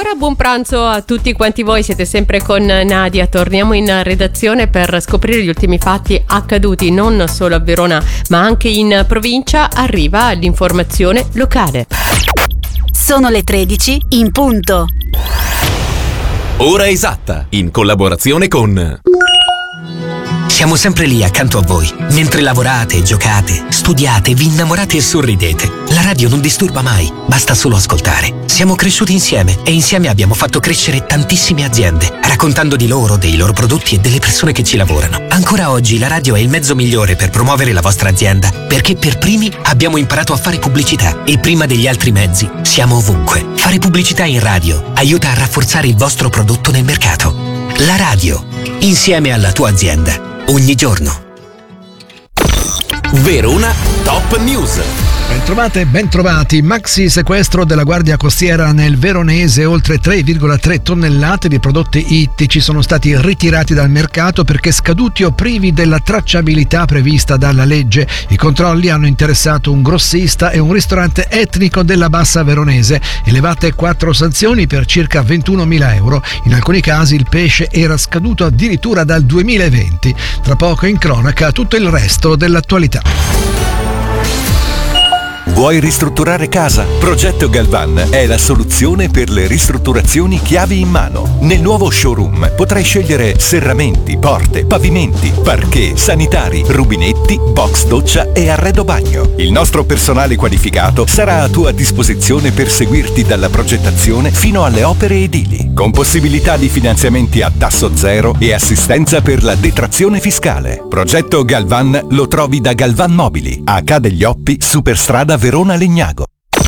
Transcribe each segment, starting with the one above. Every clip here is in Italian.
ancora buon pranzo a tutti quanti voi, siete sempre con Nadia. Torniamo in redazione per scoprire gli ultimi fatti accaduti non solo a Verona ma anche in provincia. Arriva l'informazione locale. Sono le 13 in punto. Ora esatta, in collaborazione con... Siamo sempre lì accanto a voi, mentre lavorate, giocate, studiate, vi innamorate e sorridete. La radio non disturba mai, basta solo ascoltare. Siamo cresciuti insieme e insieme abbiamo fatto crescere tantissime aziende, raccontando di loro, dei loro prodotti e delle persone che ci lavorano. Ancora oggi la radio è il mezzo migliore per promuovere la vostra azienda, perché per primi abbiamo imparato a fare pubblicità e prima degli altri mezzi siamo ovunque. Fare pubblicità in radio aiuta a rafforzare il vostro prodotto nel mercato. La radio, insieme alla tua azienda. Ogni giorno. Verona Top News. Bentrovati. Maxi sequestro della Guardia Costiera nel Veronese. Oltre 3,3 tonnellate di prodotti ittici sono stati ritirati dal mercato perché scaduti o privi della tracciabilità prevista dalla legge. I controlli hanno interessato un grossista e un ristorante etnico della Bassa Veronese. Elevate 4 sanzioni per circa 21.000 euro. In alcuni casi il pesce era scaduto addirittura dal 2020. Tra poco in cronaca tutto il resto dell'attualità. Vuoi ristrutturare casa? Progetto Galvan è la soluzione per le ristrutturazioni chiavi in mano. Nel nuovo showroom potrai scegliere serramenti, porte, pavimenti, parquet, sanitari, rubinetti, box doccia e arredo bagno. Il nostro personale qualificato sarà a tua disposizione per seguirti dalla progettazione fino alle opere edili, con possibilità di finanziamenti a tasso zero e assistenza per la detrazione fiscale. Progetto Galvan lo trovi da Galvan Mobili, a Ca' degli Oppi, Superstrada Verona Legnago.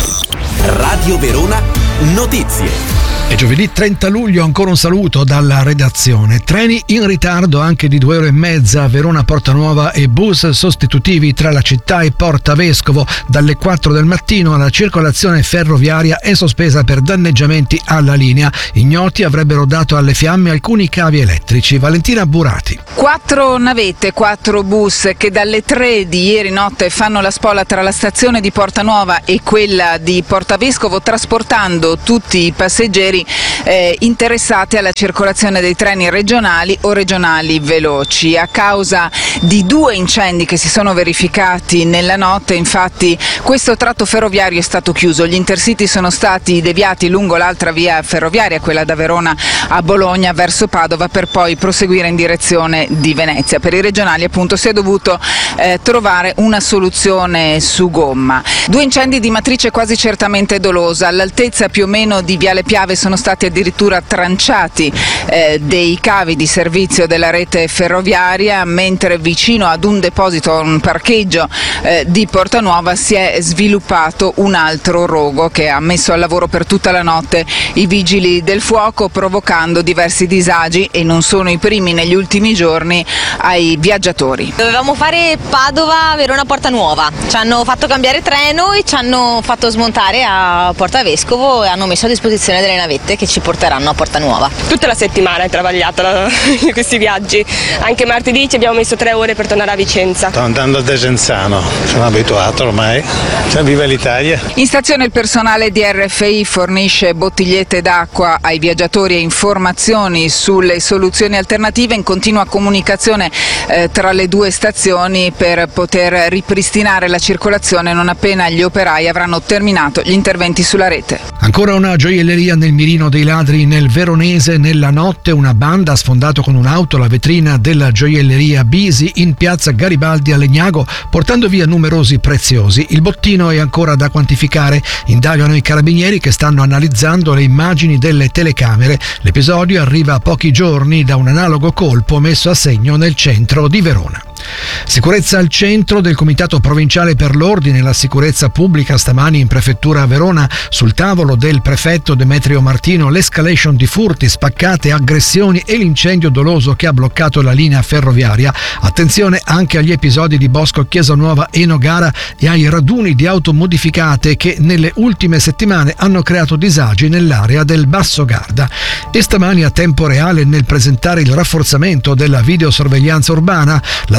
Radio Verona Notizie. È giovedì 30 luglio, ancora un saluto dalla redazione. Treni in ritardo anche di 2 ore e mezza a Verona Porta Nuova e bus sostitutivi tra la città e Porta Vescovo. Dalle 4 del mattino la circolazione ferroviaria è sospesa per danneggiamenti alla linea. Ignoti avrebbero dato alle fiamme alcuni cavi elettrici. Valentina Burati. 4 navette, 4 bus che dalle 3 di ieri notte fanno la spola tra la stazione di Porta Nuova e quella di Porta Vescovo, trasportando tutti i passeggeri interessati alla circolazione dei treni regionali o regionali veloci. A causa di 2 incendi che si sono verificati nella notte, infatti, questo tratto ferroviario è stato chiuso. Gli intercity sono stati deviati lungo l'altra via ferroviaria, quella da Verona a Bologna verso Padova, per poi proseguire in direzione di Venezia. Per i regionali, appunto, si è dovuto trovare una soluzione su gomma. 2 incendi di matrice quasi certamente dolosa. All'altezza più o meno di Viale Piave sono stati addirittura tranciati dei cavi di servizio della rete ferroviaria, mentre vicino ad un deposito, un parcheggio di Porta Nuova, si è sviluppato un altro rogo che ha messo al lavoro per tutta la notte i vigili del fuoco, provocando diversi disagi, e non sono i primi negli ultimi giorni, ai viaggiatori. Dovevamo fare Padova, Verona, Porta Nuova. Ci hanno fatto cambiare treno e ci hanno fatto smontare a Porta Vescovo e hanno messo a disposizione delle navette che ci porteranno a Porta Nuova. Tutta la settimana è travagliata questi viaggi, anche martedì ci abbiamo messo 3 ore per tornare a Vicenza. Sto andando a Desenzano, sono abituato ormai, viva l'Italia. In stazione il personale di RFI fornisce bottigliette d'acqua ai viaggiatori e informazioni sulle soluzioni alternative, in continua comunicazione tra le 2 stazioni per poter ripristinare la circolazione non appena gli operai avranno terminato gli interventi sulla rete. Ancora una gioielleria nel mirino dei ladri nel Veronese. Nella notte una banda ha sfondato con un'auto la vetrina della gioielleria Bisi in piazza Garibaldi a Legnago, portando via numerosi preziosi. Il bottino è ancora da quantificare. Indagano i carabinieri che stanno analizzando le immagini delle telecamere. L'episodio arriva a pochi giorni da un analogo colpo messo a segno nel centro di Verona. Sicurezza al centro del Comitato Provinciale per l'Ordine e la Sicurezza Pubblica. Stamani in prefettura a Verona, sul tavolo del prefetto Demetrio Martino, l'escalation di furti, spaccate, aggressioni e l'incendio doloso che ha bloccato la linea ferroviaria. Attenzione anche agli episodi di Bosco Chiesa-Nuova e Nogara e ai raduni di auto modificate che nelle ultime settimane hanno creato disagi nell'area del Basso Garda. E stamani a tempo reale, nel presentare il rafforzamento della videosorveglianza urbana, la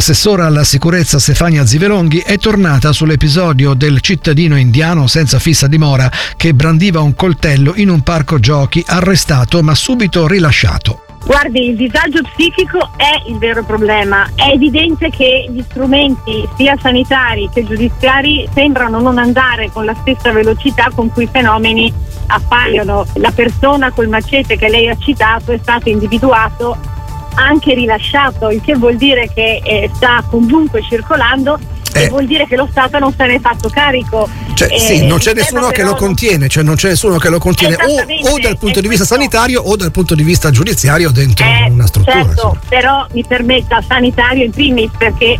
L'assessora alla sicurezza Stefania Zivelonghi è tornata sull'episodio del cittadino indiano senza fissa dimora che brandiva un coltello in un parco giochi, arrestato ma subito rilasciato. Guardi, il disagio psichico è il vero problema. È evidente che gli strumenti sia sanitari che giudiziari sembrano non andare con la stessa velocità con cui i fenomeni appaiono. La persona col macete che lei ha citato è stato individuato, anche rilasciato, il che vuol dire che sta comunque circolando e vuol dire che lo Stato non se ne è fatto carico. Sì, non c'è nessuno che lo contiene, non c'è nessuno che lo contiene o dal punto di vista sanitario o dal punto di vista giudiziario dentro una struttura. Certo, però mi permetta, sanitario in primis, perché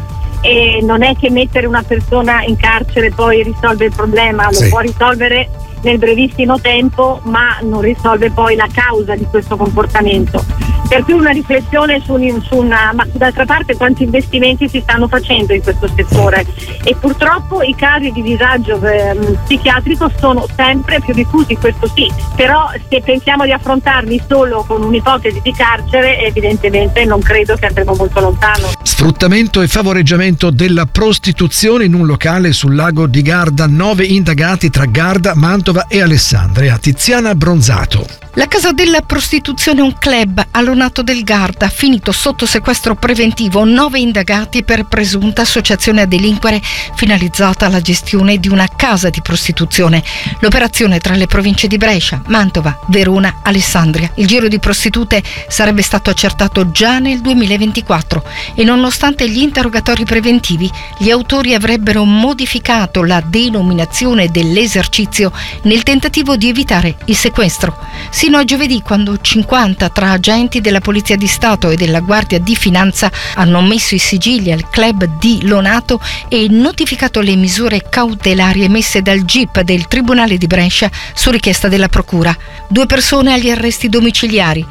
non è che mettere una persona in carcere poi risolve il problema, lo può risolvere nel brevissimo tempo, ma non risolve poi la causa di questo comportamento. Per cui una riflessione su una, ma d'altra parte quanti investimenti si stanno facendo in questo settore, e purtroppo i casi di disagio psichiatrico sono sempre più diffusi, questo sì, però se pensiamo di affrontarli solo con un'ipotesi di carcere, evidentemente non credo che andremo molto lontano. Sfruttamento e favoreggiamento della prostituzione in un locale sul lago di Garda, 9 indagati tra Garda, Mantova e Alessandria. Tiziana Bronzato. La casa della prostituzione è un club allonato del Garda, finito sotto sequestro preventivo, 9 indagati per presunta associazione a delinquere finalizzata alla gestione di una casa di prostituzione. L'operazione tra le province di Brescia, Mantova, Verona, Alessandria. Il giro di prostitute sarebbe stato accertato già nel 2024 e nonostante gli interrogatori preventivi, gli autori avrebbero modificato la denominazione dell'esercizio nel tentativo di evitare il sequestro. Sino a giovedì, quando 50 tra agenti della Polizia di Stato e della Guardia di Finanza hanno messo i sigilli al club di Lonato e notificato le misure cautelari emesse dal GIP del Tribunale di Brescia su richiesta della Procura. 2 persone agli arresti domiciliari,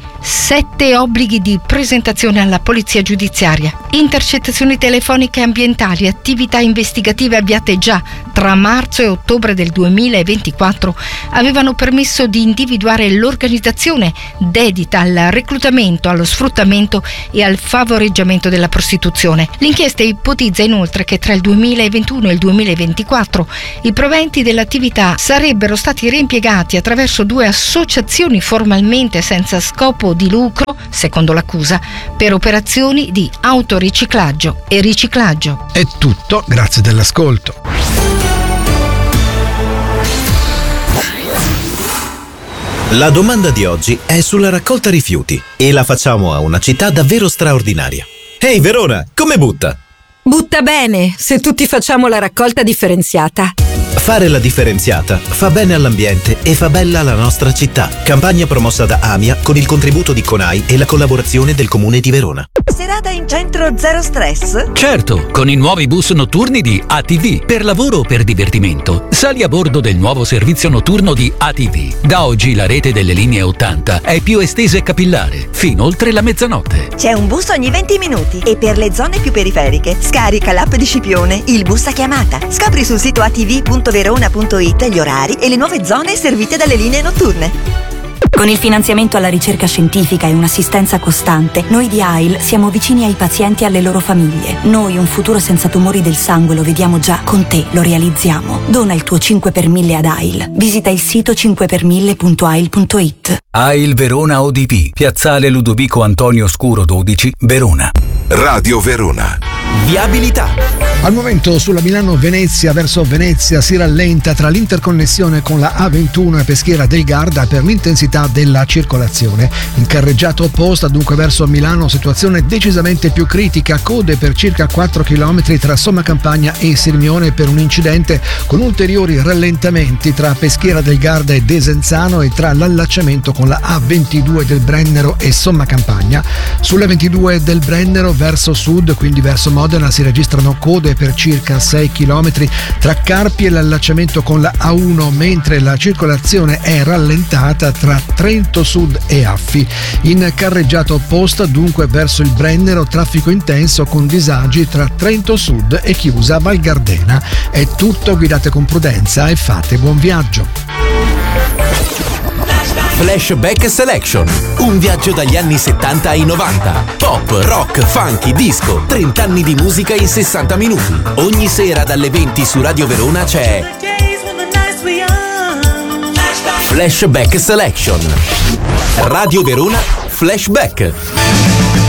7 obblighi di presentazione alla Polizia Giudiziaria, intercettazioni telefoniche ambientali, attività investigative avviate già tra marzo e ottobre del 2024 avevano permesso di individuare l'organizzazione dedita al reclutamento, allo sfruttamento e al favoreggiamento della prostituzione. L'inchiesta ipotizza inoltre che tra il 2021 e il 2024 i proventi dell'attività sarebbero stati reimpiegati attraverso 2 associazioni formalmente senza scopo di lucro, secondo l'accusa, per operazioni di autoriciclaggio e riciclaggio. È tutto, grazie dell'ascolto. La domanda di oggi è sulla raccolta rifiuti e la facciamo a una città davvero straordinaria. Ehi Verona, come butta? Butta bene, se tutti facciamo la raccolta differenziata. Fare la differenziata fa bene all'ambiente e fa bella la nostra città. Campagna promossa da AMIA con il contributo di CONAI e la collaborazione del Comune di Verona. Serata in centro zero stress? Certo, con i nuovi bus notturni di ATV. Per lavoro o per divertimento, sali a bordo del nuovo servizio notturno di ATV. Da oggi la rete delle linee 80 è più estesa e capillare, fino oltre la mezzanotte. C'è un bus ogni 20 minuti e per le zone più periferiche scarica l'app di Scipione, il bus a chiamata. Scopri sul sito atv.verona.it gli orari e le nuove zone servite dalle linee notturne. Con il finanziamento alla ricerca scientifica e un'assistenza costante, noi di AIL siamo vicini ai pazienti e alle loro famiglie. Noi un futuro senza tumori del sangue lo vediamo già, con te lo realizziamo. Dona il tuo 5 per 1000 ad AIL. Visita il sito 5per1000.ail.it. AIL Verona ODP, Piazzale Ludovico Antonio Scuro 12, Verona. Radio Verona. Viabilità. Al momento sulla Milano-Venezia verso Venezia si rallenta tra l'interconnessione con la A21 e Peschiera del Garda per l'intensità della circolazione. In carreggiata opposta, dunque verso Milano, situazione decisamente più critica, code per circa 4 km tra Somma Campagna e Sirmione per un incidente, con ulteriori rallentamenti tra Peschiera del Garda e Desenzano e tra l'allacciamento con la A22 del Brennero e Somma Campagna. Sulla 22 del Brennero verso sud, quindi verso Modena, si registrano code per circa 6 km tra Carpi e l'allacciamento con la A1, mentre la circolazione è rallentata tra Trento Sud e Affi. In carreggiata opposta, dunque verso il Brennero, traffico intenso con disagi tra Trento Sud e Chiusa Val Gardena. È tutto, guidate con prudenza e fate buon viaggio. Flashback Selection. Un viaggio dagli anni 70 ai 90. Pop, rock, funky, disco. 30 anni di musica in 60 minuti. Ogni sera dalle 20 su Radio Verona c'è Flashback Selection. Radio Verona Flashback.